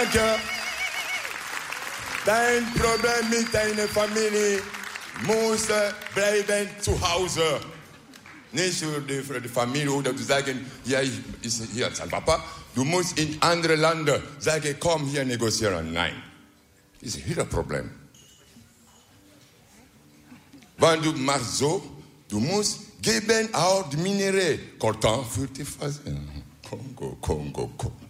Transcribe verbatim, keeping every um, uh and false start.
Danke. Dein Problem mit deiner Familie muss bleiben zu Hause. Nicht für die, für die Familie oder zu sagen, ja, ich ist hier als Papa. Du musst in andere Länder sagen, komm hier negozieren. Nein. Das ist ihr Problem. Wenn du machst so, du musst geben auch die Minerais. Coltan für die Phase. Kongo, Kongo, Kongo.